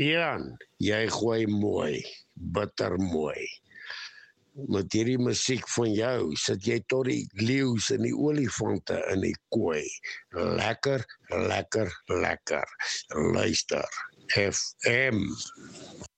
Ian, jy gooi mooi, bitter mooi. Met hierdie musiek van jou, sit jy tot die leeu's en die olifante in die kooi. Lekker, lekker, lekker. Luister, FM.